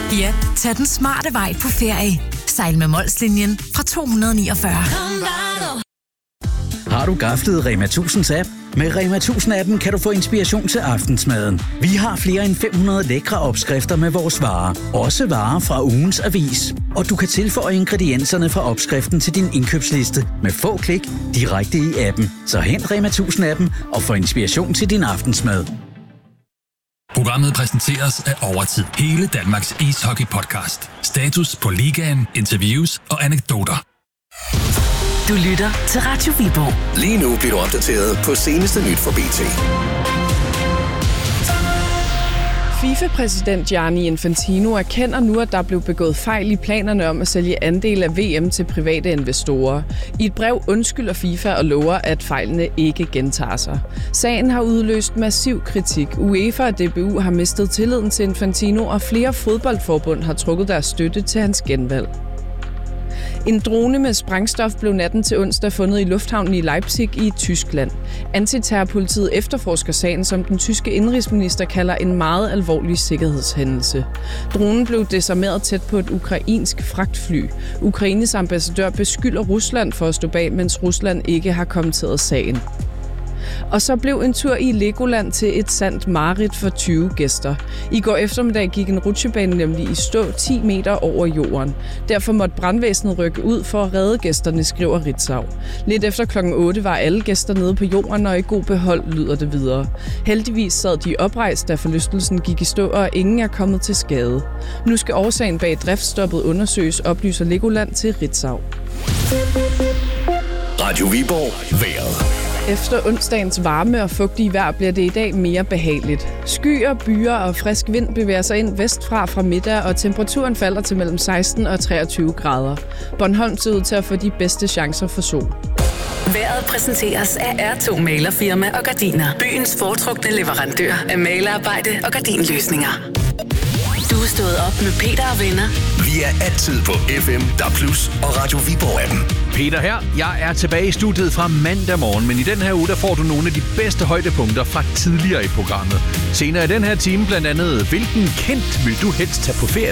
Ja, tag den smarte vej på ferie. Sejl med Molslinjen fra 249. Har du gaflet Rema 1000's app? Med Rema 1000-appen kan du få inspiration til aftensmaden. Vi har flere end 500 lækre opskrifter med vores varer. Også varer fra ugens avis. Og du kan tilføje ingredienserne fra opskriften til din indkøbsliste med få klik direkte i appen. Så hent Rema 1000-appen og få inspiration til din aftensmad. Programmet præsenteres af Overtid. Hele Danmarks ishockey-podcast. Status på ligaen, interviews og anekdoter. Du lytter til Radio Viborg. Lige nu bliver du opdateret på seneste nyt fra BT. FIFA-præsident Gianni Infantino erkender nu, at der blev begået fejl i planerne om at sælge andel af VM til private investorer. I et brev undskylder FIFA og lover, at fejlene ikke gentager sig. Sagen har udløst massiv kritik. UEFA og DBU har mistet tilliden til Infantino, og flere fodboldforbund har trukket deres støtte til hans genvalg. En drone med sprængstof blev natten til onsdag fundet i lufthavnen i Leipzig i Tyskland. Antiterrorpolitiet efterforsker sagen, som den tyske indrigsminister kalder en meget alvorlig sikkerhedshændelse. Dronen blev desarmeret tæt på et ukrainsk fragtfly. Ukraines ambassadør beskylder Rusland for at stå bag, mens Rusland ikke har kommenteret sagen. Og så blev en tur i Legoland til et sandt mareridt for 20 gæster. I går eftermiddag gik en rutsjebane nemlig i stå 10 meter over jorden. Derfor måtte brandvæsenet rykke ud for at redde gæsterne, skriver Ritzau. Lidt efter klokken 8 var alle gæster nede på jorden, og i god behold, lyder det videre. Heldigvis sad de oprejst, da forlystelsen gik i stå, og ingen er kommet til skade. Nu skal årsagen bag driftsstoppet undersøges, oplyser Legoland til Ritzau. Radio Viborg. Vejret. Efter onsdagens varme og fugtige vejr bliver det i dag mere behageligt. Skyer, byer og frisk vind bevæger sig ind vestfra fra middag, og temperaturen falder til mellem 16 og 23 grader. Bornholm ser ud til at få de bedste chancer for sol. Vejret præsenteres af R2 Malerfirma og Gardiner. Byens foretrukne leverandør af malerarbejde og gardinløsninger. Du er stået op med Peter og venner. Vi er altid på FM, DAB+, og Radio Viborg-appen. Peter her. Jeg er tilbage i studiet fra mandag morgen, men i den her uge der får du nogle af de bedste højdepunkter fra tidligere i programmet. Senere i den her time blandt andet, hvilken kendt vil du helst tage på ferie